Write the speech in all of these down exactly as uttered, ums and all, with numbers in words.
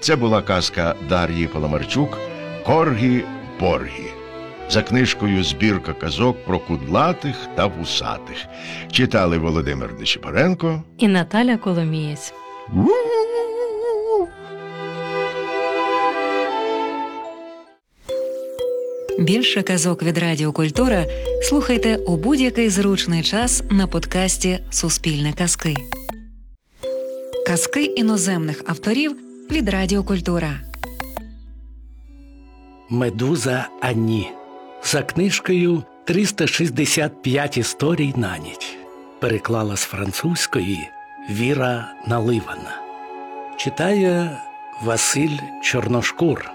Це була казка Дар'ї Паламарчук «Коргі-поргі». За книжкою «Збірка казок про кудлатих та вусатих». Читали Володимир Нечипоренко і Наталя Коломієць. Більше казок від Радіо Культура слухайте у будь-який зручний час на подкасті «Суспільне казки». Казки іноземних авторів від Радіо Культура. Медуза Анні. За книжкою триста шістдесят п'ять історій на ніч. Переклала з французької Віра Наливана. Читає Василь Чорношкур.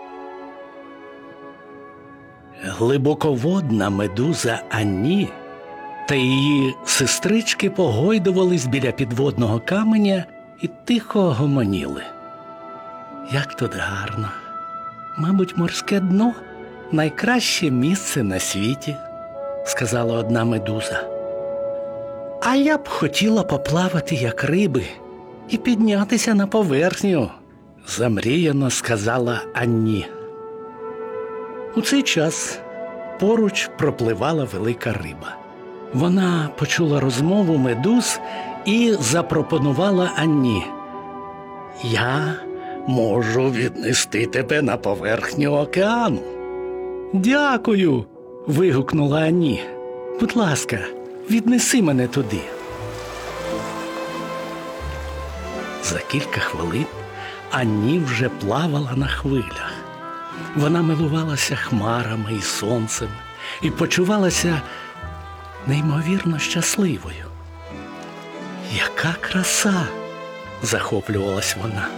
Глибоководна медуза Анні та її сестрички погойдувались біля підводного каменя і тихо гомоніли. Як тут гарно. Мабуть, морське дно – найкраще місце на світі, сказала одна медуза. А я б хотіла поплавати, як риби, і піднятися на поверхню, замріяно сказала Анні. У цей час поруч пропливала велика риба. Вона почула розмову медуз і запропонувала Анні. Я можу віднести тебе на поверхню океану. Дякую, вигукнула Анні. Будь ласка, віднеси мене туди. За кілька хвилин Анні вже плавала на хвилях. Вона милувалася хмарами і сонцем і почувалася неймовірно щасливою. Яка краса! Захоплювалась вона.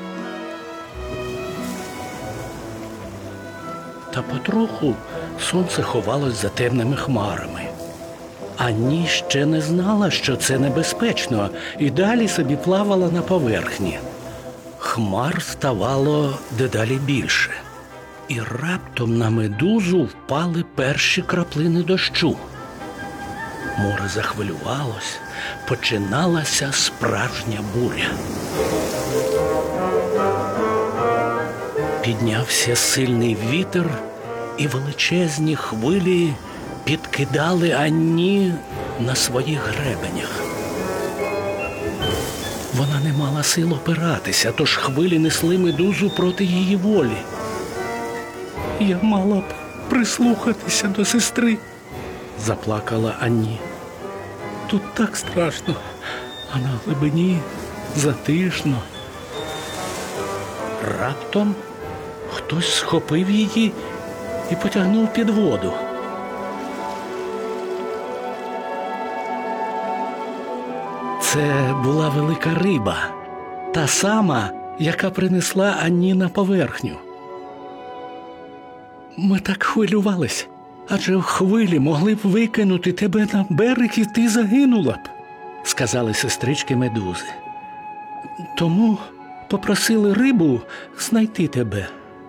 Та потроху сонце ховалось за темними хмарами. Анні ще не знала, що це небезпечно, і далі собі плавала на поверхні. Хмар ставало дедалі більше. І раптом на медузу впали перші краплини дощу. Море захвилювалось, починалася справжня буря. Піднявся сильний вітер, і величезні хвилі підкидали Анні на своїх гребенях. Вона не мала сил опиратися, тож хвилі несли медузу проти її волі. Я мала б прислухатися до сестри, заплакала Анні. Тут так страшно, а на глибині затишно. Раптом хтось схопив її і потягнув під воду. Це була велика риба, та сама, яка принесла Анні на поверхню. Ми так хвилювались, адже в хвилі могли б викинути тебе на берег, і ти загинула б, сказали сестрички медузи. Тому попросили рибу знайти тебе.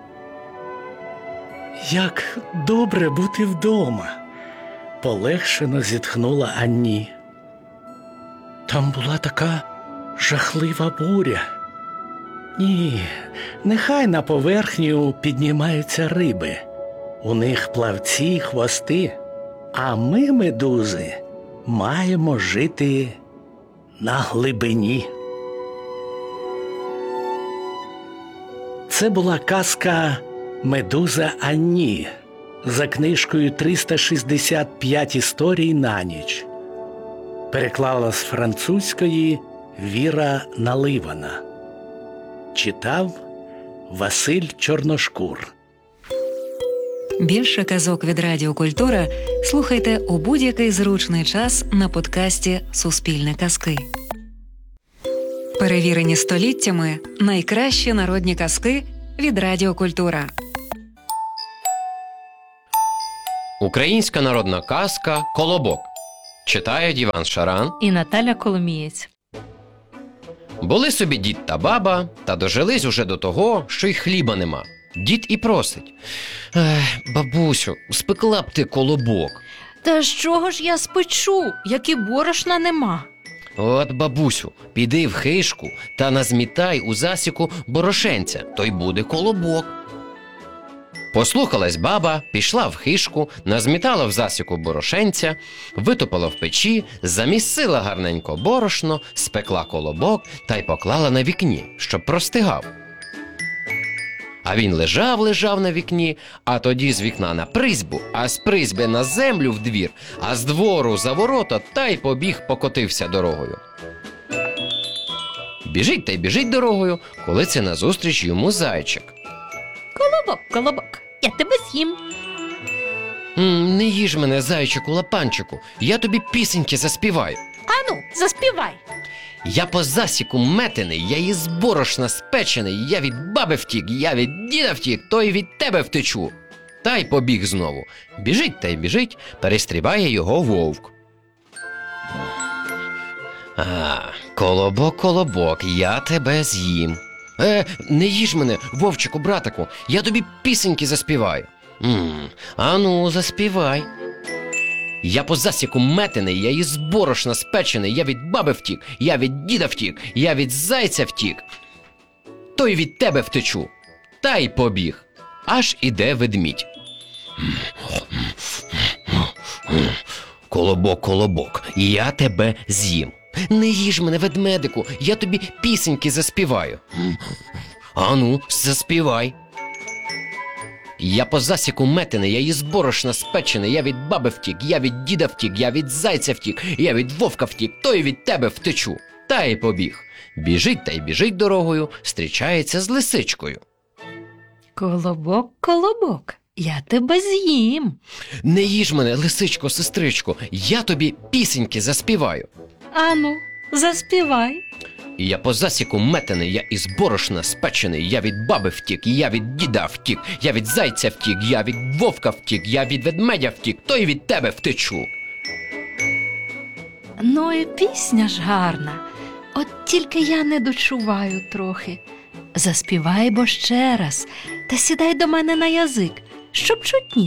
Як добре бути вдома, полегшено зітхнула Анні. Там була така жахлива буря. Ні, нехай на поверхню піднімаються риби. У них плавці й хвости, а ми, медузи, маємо жити на глибині. Це була казка «Медуза Анні» за книжкою триста шістдесят п'ять історій на ніч. Переклала з французької Віра Наливана. Читав Василь Чорношкур. Більше казок від Радіо Культура слухайте у будь-який зручний час на подкасті «Суспільне казки». Перевірені століттями найкращі народні казки від Радіо Культура. Українська народна казка «Колобок». Читає Іван Шаран і Наталя Коломієць. Були собі дід та баба, та дожились уже до того, що й хліба нема. Дід і просить: «Ех, бабусю, спекла б ти колобок». Та з чого ж я спечу, як і борошна нема? От, бабусю, піди в хишку та назмітай у засіку борошенця, то й буде колобок. Послухалась баба, пішла в хишку, назмітала в засіку борошенця, витопила в печі, замісила гарненько борошно, спекла колобок та й поклала на вікні, щоб простигав. А він лежав, лежав на вікні, а тоді з вікна на призьбу, а з призьби на землю в двір, а з двору за ворота та й побіг, покотився дорогою. Біжить та й біжить дорогою, коли це назустріч йому зайчик. Колобок, колобок, я тебе з'їм. «М, Не їж мене, зайчику, лапанчику, я тобі пісеньки заспіваю. Ану, заспівай. Я по засіку метений, я із борошна спечений, я від баби втік, я від діда втік, то й від тебе втечу. Та й побіг знову. Біжить та й біжить, перестрібає його вовк. А, колобок, колобок, я тебе з'їм. Е, не їж мене, вовчику, братику, я тобі пісеньки заспіваю. М, Ану, заспівай. Я по засіку метений, я із борошна спечений, я від баби втік, я від діда втік, я від зайця втік. То й від тебе втечу. Та й побіг. Аж іде ведмідь. Колобок, колобок, я тебе з'їм. Не їж мене, ведмедику, я тобі пісеньки заспіваю. Ану, заспівай. Я по засіку метений, я із борошна спечений, я від баби втік, я від діда втік, я від зайця втік, я від вовка втік, то й від тебе втечу. Та й побіг. Біжить та й біжить дорогою, зустрічається з лисичкою. Колобок, колобок, я тебе з'їм. Не їж мене, лисичко, сестричко, я тобі пісеньки заспіваю. Ану, заспівай. Я по засіку метений, я із борошна спечений, я від баби втік, я від діда втік, я від зайця втік, я від вовка втік, я від ведмедя втік, то й від тебе втечу. Ну і пісня ж гарна. От тільки я не дочуваю трохи. Заспівай бо ще раз, та сідай до мене на язик, щоб чутні